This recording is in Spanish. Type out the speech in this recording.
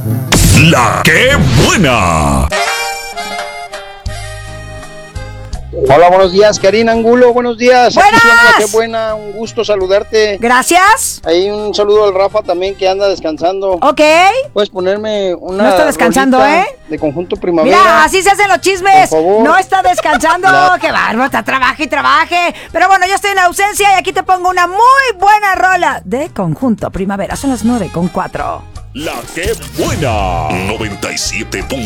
La que buena. Hola, buenos días, Karina Angulo, buenos días. ¡Buenas! Aquí suena La que buena, un gusto saludarte. Gracias. Ahí un saludo al Rafa también que anda descansando. Ok. Puedes ponerme una No está descansando, rolita ¿eh? de Conjunto Primavera. Mira, así se hacen los chismes. Por favor. No está descansando. ¡Qué bárbaro! Está trabaje y trabaje. Pero bueno, yo estoy en la ausencia y aquí te pongo una muy buena rola de Conjunto Primavera. Son las 9:04. La que buena. 97.